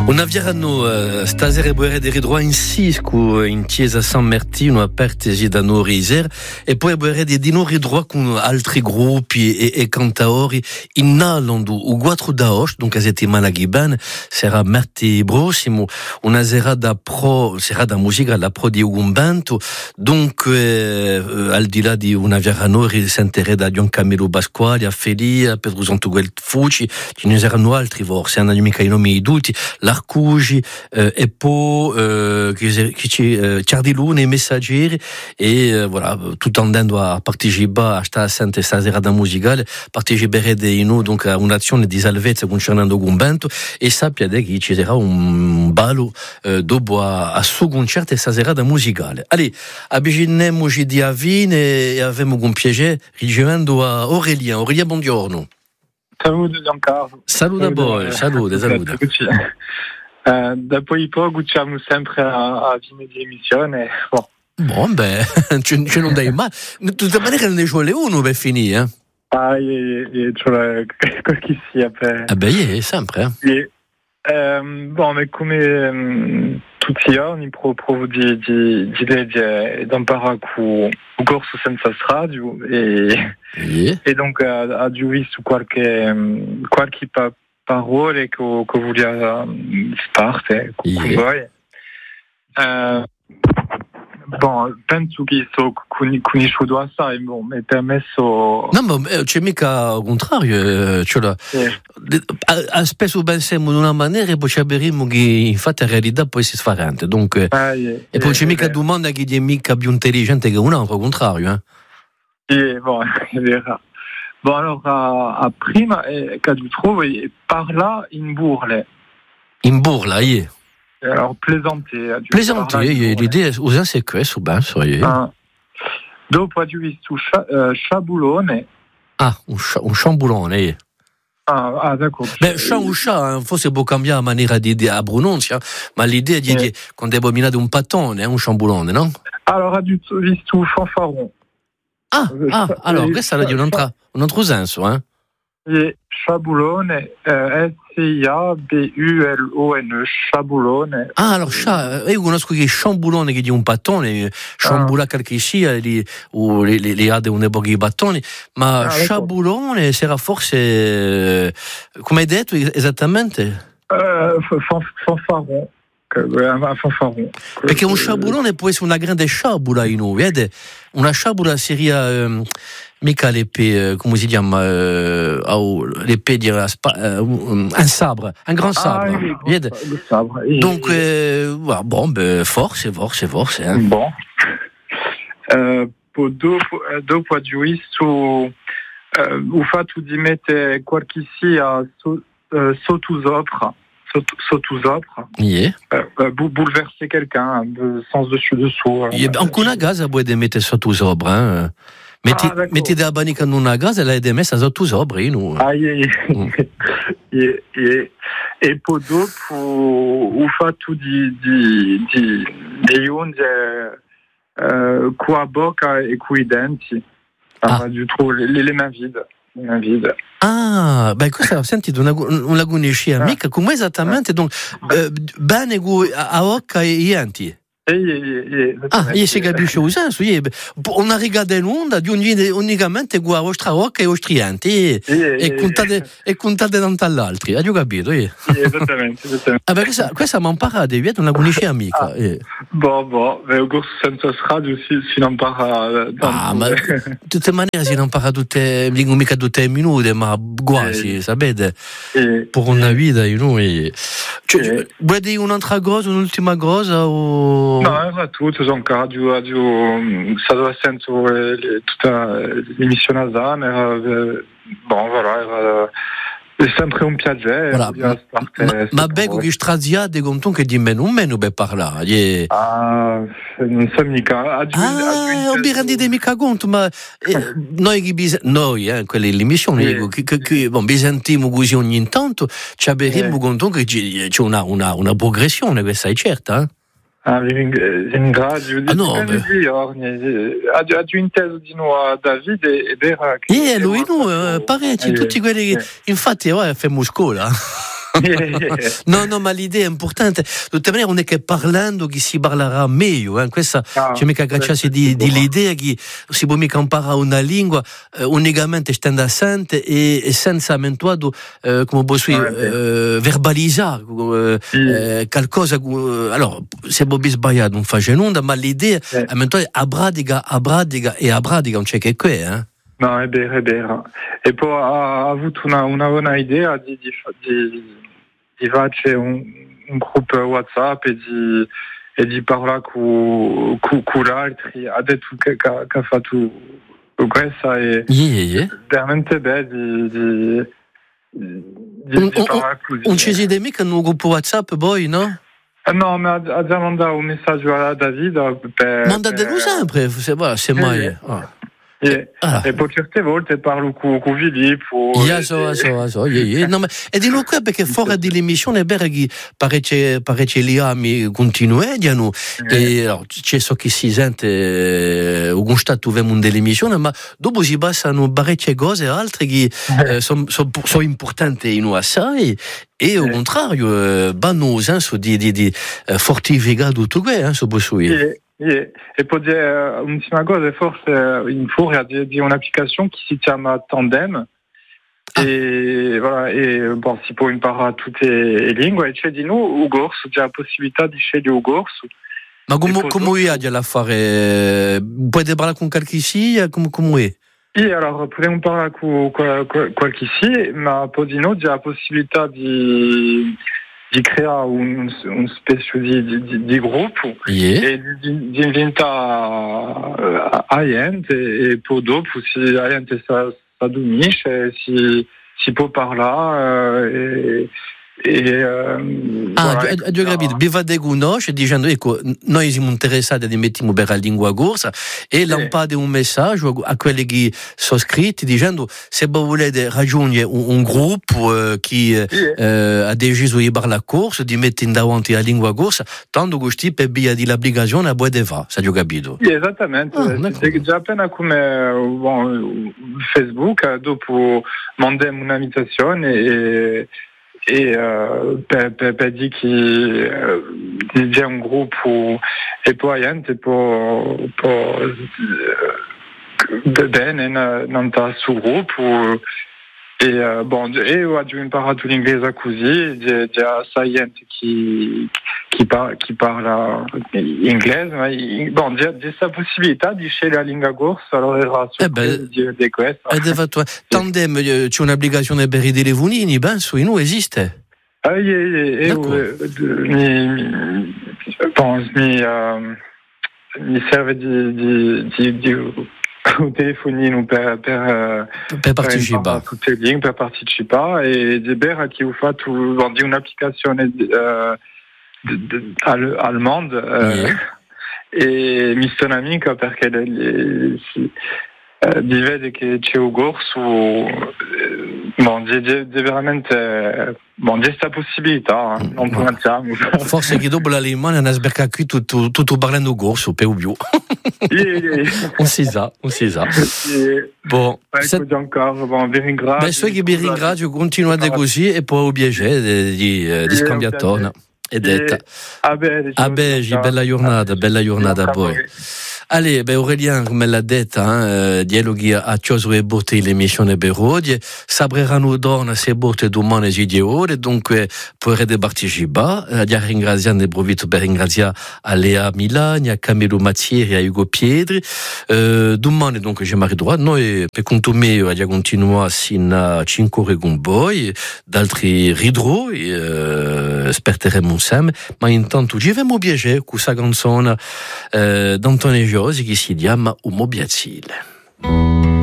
Una vierano stasera boire dei ridroa in Siscu in chiesa San Martino apertesi da noi riser e poi boire di noi ridroa con altri gruppi e cantaori in Nalondu o 4 d'aosto, donc a settimana giban sarà martedì prossimo una serata musica la pro di Ugumbento, donc al di là di una vierano risentere da Gian Camillo Pasquali a Felia, Pedro Santuguel Fuci, ci ne saranno altri forse, hanno mica i nomi adulti, l'Arcugi, Epo, Ciardilone e Messaggeri, e voilà, tout andando a partecipare a sta sente stasera musicale, parteciperete in noi donc a un'azione di salvezza concernendo Gumbento, e sappiate che ci sarà un ballo dopo a suo concerto stasera musicale. Allez, avviciniamoci di Avine e avremo con piacere ricevendo a Aurelien. Aurelien, buongiorno. Salute Giancarlo. Salute a voi, salute. Dopo i po' gucciamo sempre a fine di emissione. Bon, ce non dai mai. De tutta maniera ne ci vuole uno per finire. C'è qualche sia per... sempre. Ma come tutti gli anni provo di imparare con il corso senza radio e donc ho visto qualche parole che voglio sparte con voi. Penso che sto conosciuto assai, mi è permesso... No, ma c'è mica al contrario, spesso pensiamo in una maniera e poi ci avremo che infatti la realtà poi si sfarante, donc e poi c'è mica domanda che è mica più intelligente che un altro, al contrario. È vero. Allora, prima che tu trovi parla in burle. In burla, Alors, plaisanter, l'idea è usare questo, dopo ho visto sciabulone. Un sciambulone, d'accordo. Forse può cambiare la maniera di pronuncia, ma l'idea di quando è abominato un patone è un sciambulone, no? Allora, ho visto fanfaron. Allora, questa è un altro senso, Sciabulone, S-C-A-B-U-L-O-N, sciabulone. Allora, io conosco che sciambulone che è un pattone, sciambula qualche sia, li ha un epoca di battoni, ma sciabulone sarà forse, come hai detto esattamente? Fanfaron. Perché un sciabulone può essere una grande sciabula in noi, vede? Una sciabula seria mica l'épée, come si chiama, l'épée di un sabre, un grand sabre, vede? Donc, forse. Bon. Dopo ho visto il fatto di mettere qualche sia sottosopra. Bouleverser quelqu'un, sens dessus-dessous. Anche una casa puoi mettere sottosopra, metti della banica in una casa e l'hai messa sottosopra, e poi dopo il fatto di unge con la bocca e con i denti, io trovo le mains vides. Questa ho sentito una conoscenza amica, come esattamente, bene a bocca e i denti. Io si capisce il senso, una riga dell'onda di unicamente con la vostra bocca e i vostri denti e contate tanto all'altri, hai capito? Esattamente. Questa mi ha imparato, una conoscenza amica. Il corso senza radio si non impara tanto. Ma di tutte maniere si non impara mica tutte le minute, ma quasi, sapete? Per una vita di noi. Vuoi dire un'altra cosa, un'ultima cosa? No, era tutto, Giancarlo, stato senso tutta l'emissione a Zan, era sempre un piacere. Ma becco che straziate con tu che di meno per parlare. Non so mica. Non mi rendete mica conto, ma noi, quelle l'emissione, che vi sentiamo così ogni tanto, ci avremo conto che c'è una progressione, questa è certa, Ringrazio. Aggiungi in teso di nuovo a David ed era... lui, parecchi, tutti quelli che... Infatti, facciamo scuola. No, ma l'idea è importante. De tutta maniera non è che parlando che si parlerà meglio, questa c'è mica cacciarsi di l'idea che si può mica imparare una lingua unicamente stando assente e senza eventuato come posso verbalizzare qualcosa. Allora, se può sbagliare non fa nulla, ma l'idea eventuale abradiga, non c'è che qui, No, è vero. E poi ha avuto una buona idea di fare un gruppo WhatsApp e di parlare con l'altri. Ha detto che ha fatto questo e veramente bello di parlare così. Non ci siete mica in un gruppo WhatsApp poi, no? No, ma ha già mandato un messaggio a David per... Mandatelo sempre, se mai... E poi certe volte parlo con Filippo. No, ma e di lui perché fuori dell'emissione è vero che parecchie liami continuano e c'è so che si sente un stato dell'emissione, ma dopo si passano parecchie cose altre che sono importanti in assai e al contrario vanno nel senso di fortificare tutto questo possibile. E poi dire un'ultima cosa, forse in furia di un'applicazione che si chiama Tandem e voilà, e bon, si può imparare tutte le lingue e c'è di noi il corso, c'è la possibilità di scegliere il corso. Ma come è a fare? Puoi parlare con qualche sia? Come è? Sì, allora potremmo parlare con qualche sì, ma poi di noi c'è la possibilità di creare un specie di gruppo e di inventare gente e poi dopo se la gente si addunisce si può parlare ho capito, vi fate conoscere dicendo ecco noi siamo interessati ad mettere per la lingua corsa e lampate un messaggio a quelli che sono scritti dicendo se volete raggiungere un gruppo che ha deciso di fare la corsa di mettere davanti la lingua corsa tanto questi per via di l'obbligazione a voi deve fare, se ho capito? Esattamente, è già appena come Facebook dopo mandiamo un'invitazione e per dire che c'è un gruppo e poi gente può bene non sta sul gruppo e io ho imparato l'inglese così c'è gente che parla inglese ma c'è questa possibilità di scegliere la lingua corsa allora era di questo Tandem c'è un'applicazione per i telefonini penso non esiste mi serve di un telefonino per partecipare tutte le lingue per partecipare e di bere che ho fatto di un'applicazione allemande e mi sono amica perché di vede che c'è un corso c'è veramente c'è questa possibilità non pensiamo forse che dopo l'Alemania ne sberca qui tutto parlando corso per più on si sa bon ancora vi ringrazio vi ringrazio continuate così e poi ho piacere di scambiare è detta bella giornata a voi. Allez, Aurélien, come l'ha detta, dialoghi a ciò e botte l'emissione per oggi, sapreranno donne se botte domani e di ore, dunque potrete partecipare. Io ringrazio e approfitto per ringraziare a Lea Milani, a Camillo Mazzieri e a Ugo Piedri. Domani, donc, je m'arrêterai. Noi, per conto mio, io continuo sino a 5 ore con voi, d'altri ridro, aspetteremo insieme, ma intanto ci vediamo piacere con questa canzone d'Antonio che si chiama Umo Biazile.